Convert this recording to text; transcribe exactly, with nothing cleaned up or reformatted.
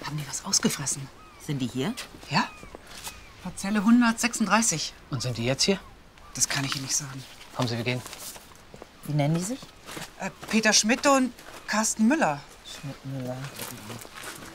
Haben die was ausgefressen? Sind die hier? Ja. Parzelle hundertsechsunddreißig. Und sind die jetzt hier? Das kann ich Ihnen nicht sagen. Kommen Sie, wir gehen. Wie nennen die sich? Äh, Peter Schmidt und Carsten Müller. Schmidt-Müller.